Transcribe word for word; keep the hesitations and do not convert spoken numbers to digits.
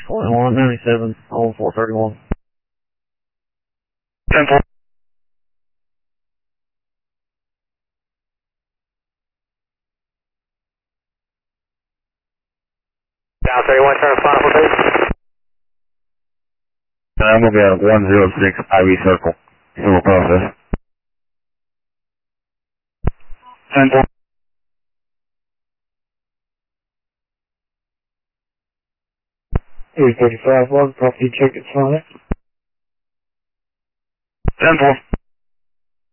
twenty-one ninety-seven on four thirty-one. ten four. Down thirty-one, turn final for base. I'm going to be at one zero six I V circle. Civil process. ten four. three thirty-five, log property check, it's on it. ten four.